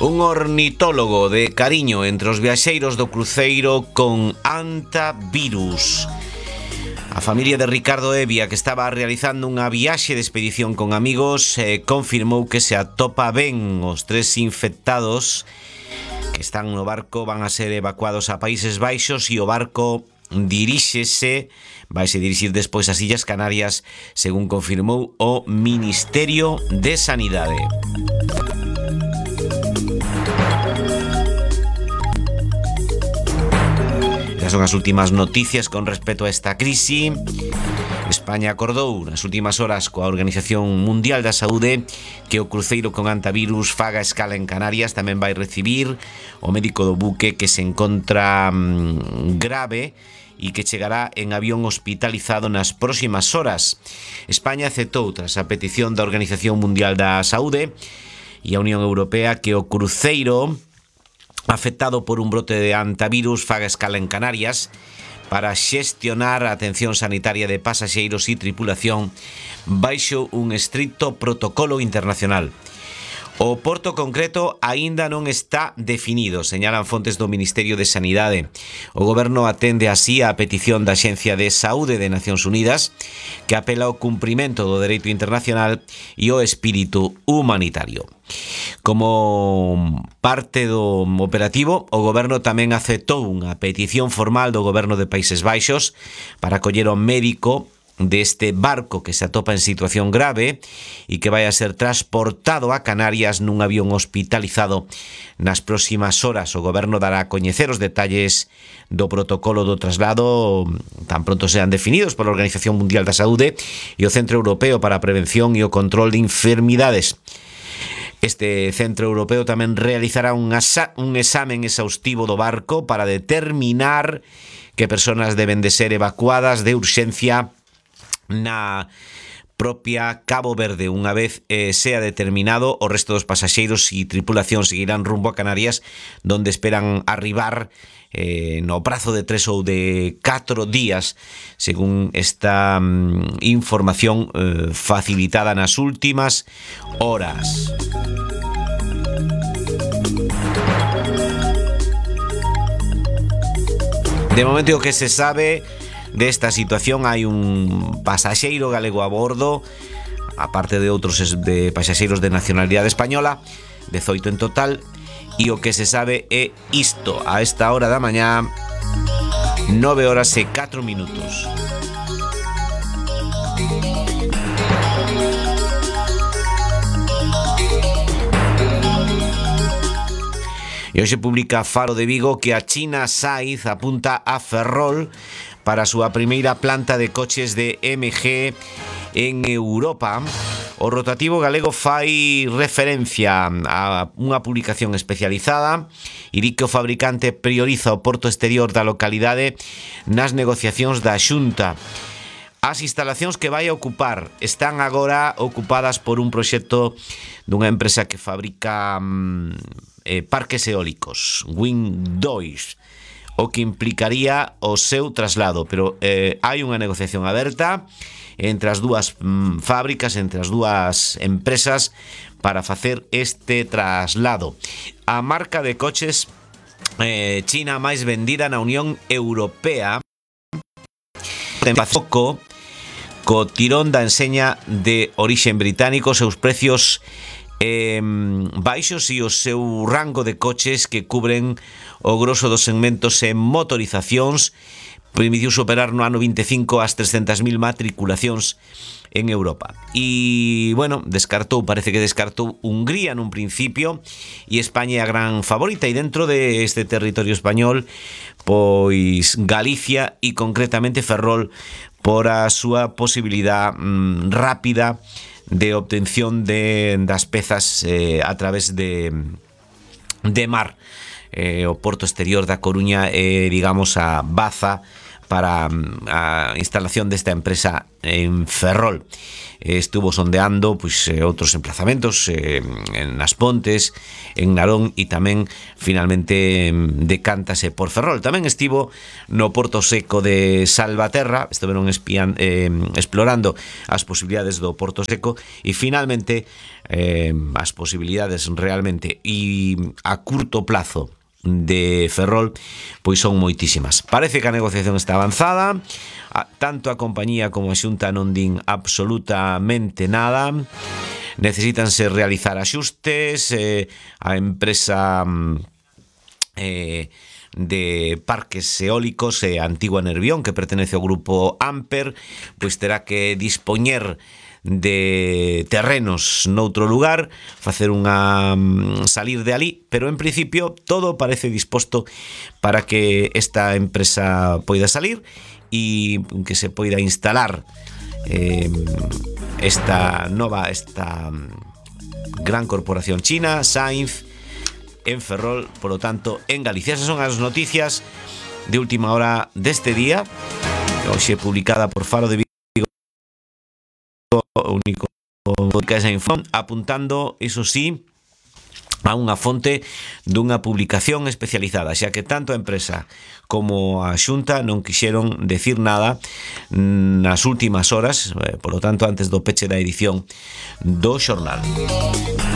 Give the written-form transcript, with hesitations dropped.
Un ornitólogo de cariño entre os viaxeiros do cruceiro con antivirus. A familia de Ricardo Evia, que estaba realizando unha viaxe de expedición con amigos, confirmou que se atopa ben. Os 3 infectados que están no barco van a ser evacuados a Países Baixos e o barco vaise dirixir despois ás Illas Canarias, según confirmou o Ministerio de Sanidade. Son as últimas noticias con respecto a esta crise. España acordou nas últimas horas coa Organización Mundial da Saúde que o cruceiro con antivirus faga escala en Canarias. Tamén vai recibir o médico do buque que se encontra grave e que chegará en avión hospitalizado nas próximas horas. España aceptou, tras a petición da Organización Mundial da Saúde e a Unión Europea, que o cruceiro afectado por un brote de antivirus faga escala en Canarias para xestionar a atención sanitaria de pasaxeiros e tripulación baixo un estricto protocolo internacional. O porto concreto aínda non está definido, señalan fontes do Ministerio de Sanidade. O goberno atende así a petición da Axencia de Saúde de Nacións Unidas, que apela ao cumprimento do dereito internacional e o espírito humanitario. Como parte do operativo, o goberno tamén aceptou unha petición formal do goberno de Países Baixos para acoller ao médico deste barco que se atopa en situación grave e que vai a ser transportado a Canarias nun avión hospitalizado nas próximas horas. O goberno dará a coñecer os detalles do protocolo do traslado tan pronto sean definidos pola Organización Mundial da Saúde e o Centro Europeo para a Prevención e o Control de Enfermidades. Este centro europeo tamén realizará un examen exhaustivo do barco para determinar que persoas deben de ser evacuadas de urxencia na propia Cabo Verde. Unha vez sea determinado, o resto dos pasaxeiros e tripulación seguirán rumbo a Canarias, donde esperan arribar no prazo de 3 ou de 4 días, según esta información facilitada nas últimas horas. De momento, o que se sabe desta situación, hai un pasaxeiro galego a bordo, aparte de outros de pasaxeiros de nacionalidade española, 18 en total, e o que se sabe é isto: a esta hora da mañá, 9 horas e 4 minutos. E hoxe publica Faro de Vigo que a China Saiz apunta a Ferrol para a súa primeira planta de coches de MG en Europa. O rotativo galego fai referencia a unha publicación especializada e di que o fabricante prioriza o porto exterior da localidade nas negociacións da Xunta. As instalacións que vai a ocupar están agora ocupadas por un proxecto dunha empresa que fabrica parques eólicos, Wind 2, o que implicaría o seu traslado, pero hai unha negociación aberta entre as dúas fábricas, entre as dúas empresas, para facer este traslado. A marca de coches china máis vendida na Unión Europea ten foco co tirón da enseña de orixen británico, seus precios baixos e o seu rango de coches que cubren o grosso dos segmentos en motorizacións permitiu superar no ano 25 as 300.000 matriculacións en Europa. E, bueno, parece que descartou Hungría nun principio, e España é a gran favorita, e dentro de este territorio español, pois Galicia e concretamente Ferrol, por a súa posibilidad rápida de obtención das pezas a través de mar. O porto exterior da Coruña é, digamos, a baza para a instalación desta empresa en Ferrol. Estuvo sondeando outros emplazamentos nas Pontes, en Narón, e tamén finalmente decántase por Ferrol. Tamén estivo no Porto Seco de Salvaterra, estiveron explorando as posibilidades do Porto Seco, e finalmente as posibilidades realmente e a curto plazo de Ferrol pois son moitísimas. Parece que a negociación está avanzada, tanto a compañía como a Xunta non din absolutamente nada. Necesítanse realizar axustes, a empresa de parques eólicos, Antigua Nervión, que pertenece ao grupo Amper, pois terá que dispoñer de terrenos noutro lugar, facer unha salir de ali, pero en principio todo parece disposto para que esta empresa poida salir e que se poida instalar esta gran corporación china, Sainz, en Ferrol, por lo tanto, en Galicia. Esas son as noticias de última hora deste día, hoxe publicada por Faro de Vigo, único que esa info, apuntando, iso sí, a unha fonte dunha publicación especializada, xa que tanto a empresa como a Xunta non quixeron decir nada nas últimas horas, por lo tanto, antes do peche da edición do xornal.